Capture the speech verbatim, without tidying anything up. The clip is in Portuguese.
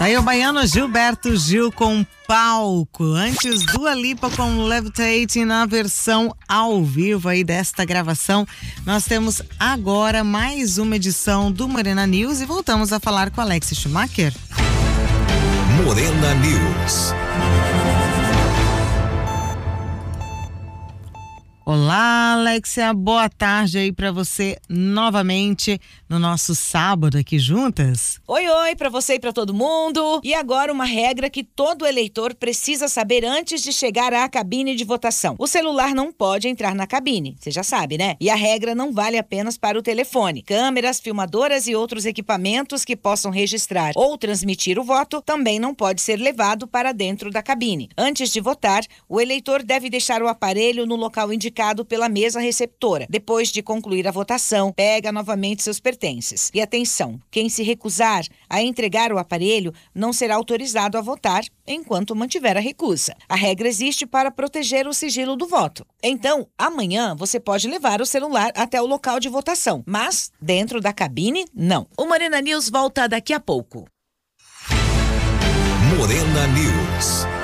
Aí o baiano Gilberto Gil com palco. Antes, Dua Lipa com Levitating na versão ao vivo aí desta gravação. Nós temos agora mais uma edição do Morena News e voltamos a falar com Alex Schumacher. Morena News. Olá, Alexia, boa tarde aí pra você novamente no nosso sábado aqui juntas. Oi, oi, pra você e pra todo mundo. E agora uma regra que todo eleitor precisa saber antes de chegar à cabine de votação. O celular não pode entrar na cabine, você já sabe, né? E a regra não vale apenas para o telefone. Câmeras, filmadoras e outros equipamentos que possam registrar ou transmitir o voto também não pode ser levado para dentro da cabine. Antes de votar, o eleitor deve deixar o aparelho no local indicado pela mesa receptora. Depois de concluir a votação, pega novamente seus pertences. E atenção, quem se recusar a entregar o aparelho não será autorizado a votar enquanto mantiver a recusa. A regra existe para proteger o sigilo do voto. Então, amanhã você pode levar o celular até o local de votação, mas dentro da cabine, não. O Morena News volta daqui a pouco. Morena News.